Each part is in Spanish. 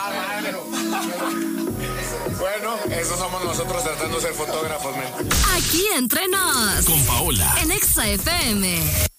Bueno, eso somos nosotros tratando de ser fotógrafos, men. Aquí entre nos. Con Paola. En Exa FM.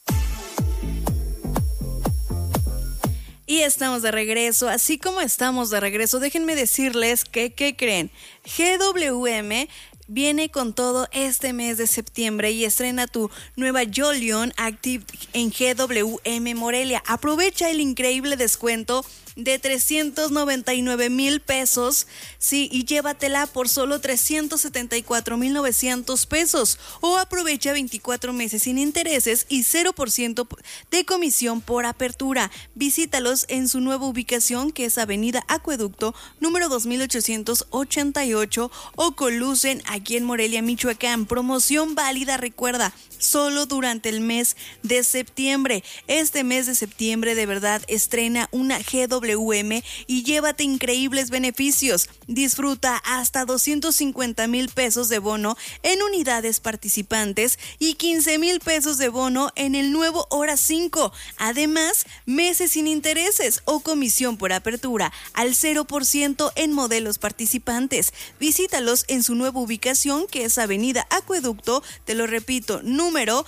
Y estamos de regreso, así como estamos de regreso, déjenme decirles que, ¿qué creen? GWM viene con todo este mes de septiembre y estrena tu nueva Jolion Active en GWM Morelia. Aprovecha el increíble descuento de 399,000 pesos, sí, y llévatela por solo 374,900 pesos, o aprovecha 24 meses sin intereses y 0% de comisión por apertura. Visítalos en su nueva ubicación, que es Avenida Acueducto, número 2888, o Colucen, aquí en Morelia, Michoacán. Promoción válida, recuerda, solo durante el mes de septiembre. Este mes de septiembre de verdad estrena una GWM y llévate increíbles beneficios. Disfruta hasta 250,000 pesos de bono en unidades participantes y 15,000 pesos de bono en el nuevo Hora 5. Además, meses sin intereses o comisión por apertura al 0% en modelos participantes. Visítalos en su nueva ubicación, que es Avenida Acueducto, te lo repito, número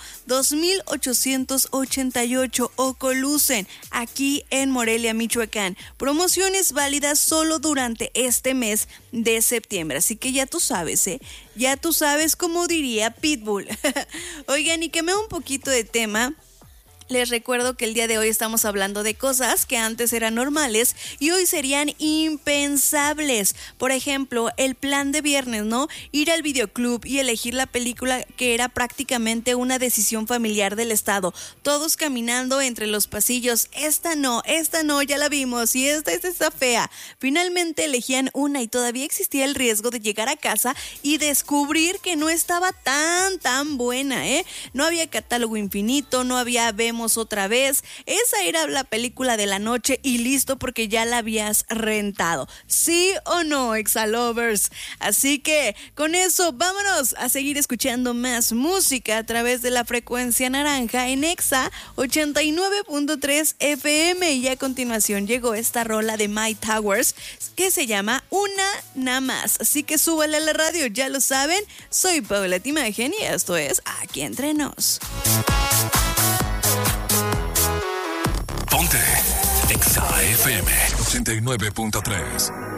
2888, o Colucen, aquí en Morelia, Michoacán. Promociones válidas solo durante este mes de septiembre, así que ya tú sabes, ya tú sabes, como diría Pitbull. Oigan, y quemé un poquito de tema. Les recuerdo que el día de hoy estamos hablando de cosas que antes eran normales y hoy serían impensables. Por ejemplo, el plan de viernes, ¿no? Ir al videoclub y elegir la película, que era prácticamente una decisión familiar del Estado. Todos caminando entre los pasillos. Esta no, ya la vimos, y esta está fea. Finalmente elegían una y todavía existía el riesgo de llegar a casa y descubrir que no estaba tan buena, No había catálogo infinito, no había otra vez. Esa era la película de la noche y listo, porque ya la habías rentado. ¿Sí o no, Exalovers? Así que con eso vámonos a seguir escuchando más música a través de la frecuencia naranja en Exa 89.3 FM. Y a continuación llegó esta rola de My Towers que se llama Una Nada Más. Así que súbale a la radio, ya lo saben. Soy Paola Timagen y esto es Aquí Entre Nos. Ponte Exa FM 89.3.